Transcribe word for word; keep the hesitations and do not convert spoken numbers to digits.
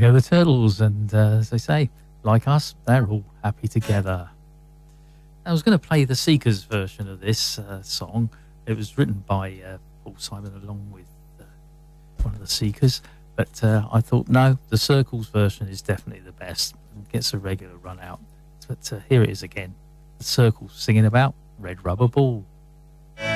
go the Turtles, and uh, as they say, like us, they're all happy together. I was going to play the Seekers version of this uh, song. It was written by uh, Paul Simon along with uh, one of the Seekers, but uh, I thought, no, the Circles version is definitely the best and gets a regular run out. But uh, here it is again, the Circles singing about Red Rubber Ball.